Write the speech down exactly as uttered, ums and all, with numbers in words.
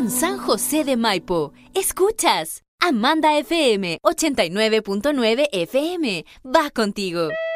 con San José de Maipo. Escuchas Amanda F M ochenta y nueve punto nueve F M. Va contigo.